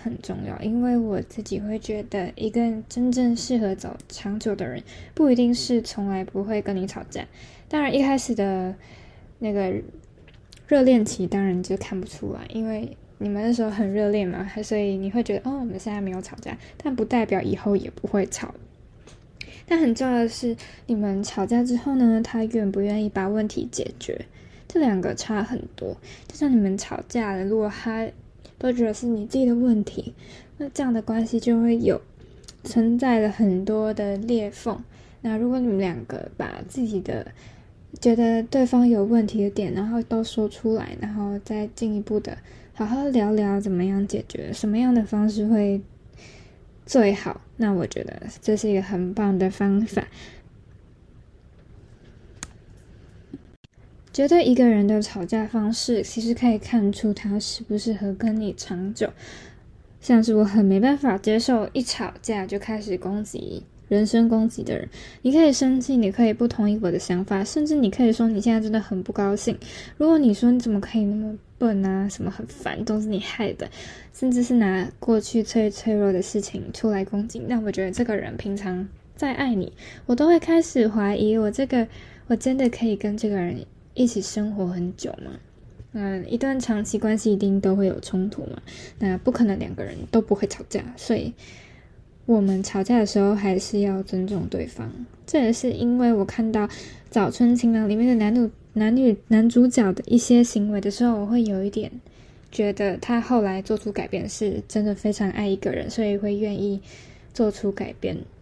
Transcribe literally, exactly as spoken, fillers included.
很重要，因为我自己会觉得，一个真正适合走长久的人，不一定是从来不会跟你吵架。当然，一开始的那个热恋期，当然就看不出来，因为你们那时候很热恋嘛，所以你会觉得，哦，我们现在没有吵架，但不代表以后也不会吵。但很重要的是，你们吵架之后呢，他愿不愿意把问题解决，这两个差很多。就像你们吵架了，如果他都觉得是你自己的问题，那这样的关系就会有存在了很多的裂缝。那如果你们两个把自己的觉得对方有问题的点，然后都说出来，然后再进一步的好好聊聊怎么样解决，什么样的方式会最好，那我觉得这是一个很棒的方法。觉得一个人的吵架方式其实可以看出他适不适合跟你长久。像是我很没办法接受一吵架就开始攻击人身攻击的人。你可以生气，你可以不同意我的想法，甚至你可以说你现在真的很不高兴。如果你说你怎么可以那么笨啊，什么很烦，都是你害的，甚至是拿过去最脆弱的事情出来攻击，那我觉得这个人平常再爱你，我都会开始怀疑我这个我真的可以跟这个人一起生活很久吗？嗯，一段长期关系一定都会有冲突嘛，那不可能两个人都不会吵架，所以我们吵架的时候还是要尊重对方。这也是因为我看到《早春情郎》里面的男女男女男主角的一些行为的时候，我会有一点觉得他后来做出改变是真的非常爱一个人，所以会愿意做出改变。